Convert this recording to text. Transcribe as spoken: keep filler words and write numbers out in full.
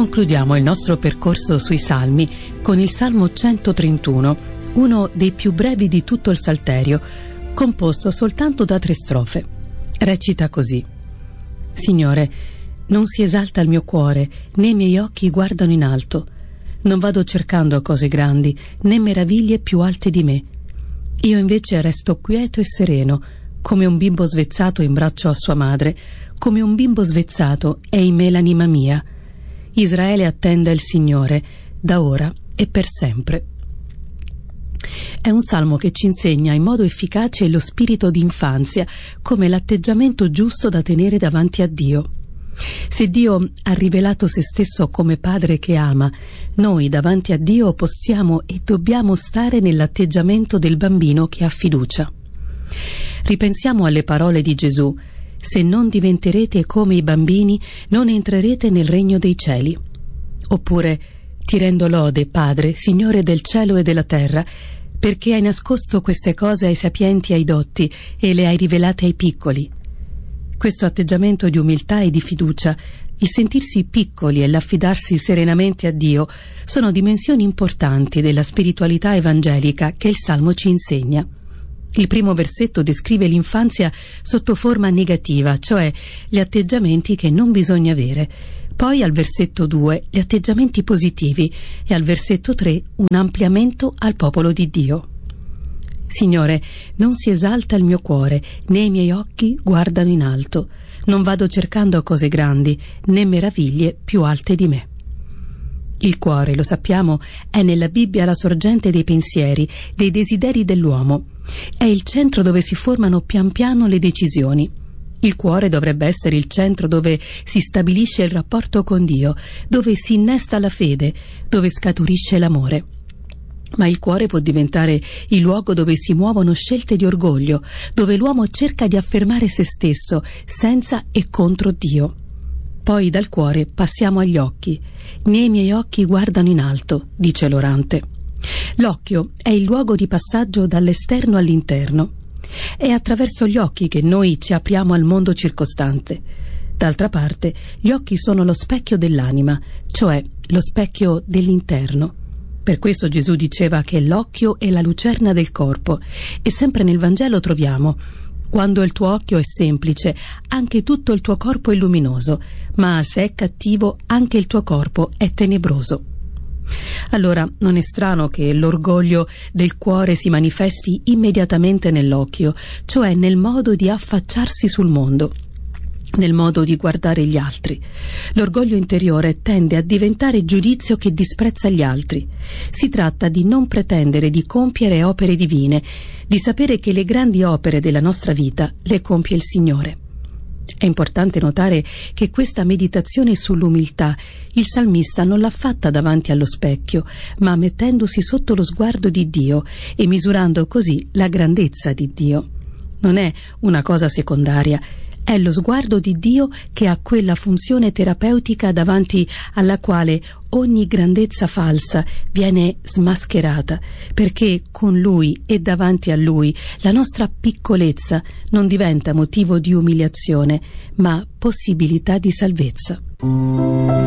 concludiamo il nostro percorso sui Salmi con il Salmo centotrentuno, uno dei più brevi di tutto il Salterio, composto soltanto da tre strofe. Recita così: Signore, non si esalta il mio cuore, né i miei occhi guardano in alto. Non vado cercando cose grandi, né meraviglie più alte di me. Io invece resto quieto e sereno, come un bimbo svezzato in braccio a sua madre, come un bimbo svezzato è in me l'anima mia. Israele attende il Signore, da ora e per sempre. È un salmo che ci insegna in modo efficace lo spirito di infanzia come l'atteggiamento giusto da tenere davanti a Dio. Se Dio ha rivelato se stesso come Padre che ama, noi davanti a Dio possiamo e dobbiamo stare nell'atteggiamento del bambino che ha fiducia. Ripensiamo alle parole di Gesù: se non diventerete come i bambini, non entrerete nel regno dei cieli. Oppure: ti rendo lode, Padre, Signore del cielo e della terra, perché hai nascosto queste cose ai sapienti e ai dotti e le hai rivelate ai piccoli. Questo atteggiamento di umiltà e di fiducia, il sentirsi piccoli e l'affidarsi serenamente a Dio, sono dimensioni importanti della spiritualità evangelica che il Salmo ci insegna. Il primo versetto descrive l'infanzia sotto forma negativa, cioè gli atteggiamenti che non bisogna avere. Poi al versetto due gli atteggiamenti positivi e al versetto tre un ampliamento al popolo di Dio. Signore, non si esalta il mio cuore, né i miei occhi guardano in alto. Non vado cercando cose grandi, né meraviglie più alte di me. Il cuore, lo sappiamo, è nella Bibbia la sorgente dei pensieri, dei desideri dell'uomo. È il centro dove si formano pian piano le decisioni. Il cuore dovrebbe essere il centro dove si stabilisce il rapporto con Dio, dove si innesta la fede, dove scaturisce l'amore. Ma il cuore può diventare il luogo dove si muovono scelte di orgoglio, dove l'uomo cerca di affermare se stesso, senza e contro Dio. Poi dal cuore passiamo agli occhi. Né i miei occhi guardano in alto, dice l'orante. L'occhio è il luogo di passaggio dall'esterno all'interno. È attraverso gli occhi che noi ci apriamo al mondo circostante. D'altra parte, gli occhi sono lo specchio dell'anima, cioè lo specchio dell'interno. Per questo Gesù diceva che l'occhio è la lucerna del corpo, e sempre nel Vangelo troviamo: quando il tuo occhio è semplice, anche tutto il tuo corpo è luminoso, ma se è cattivo, anche il tuo corpo è tenebroso. Allora non è strano che l'orgoglio del cuore si manifesti immediatamente nell'occhio, cioè nel modo di affacciarsi sul mondo, nel modo di guardare gli altri. L'orgoglio interiore tende a diventare giudizio che disprezza gli altri. Si tratta di non pretendere di compiere opere divine, di sapere che le grandi opere della nostra vita le compie il Signore. È importante notare che questa meditazione sull'umiltà il salmista non l'ha fatta davanti allo specchio, ma mettendosi sotto lo sguardo di Dio e misurando così la grandezza di Dio. Non è una cosa secondaria, è lo sguardo di Dio che ha quella funzione terapeutica davanti alla quale ogni grandezza falsa viene smascherata, perché con Lui e davanti a Lui la nostra piccolezza non diventa motivo di umiliazione, ma possibilità di salvezza.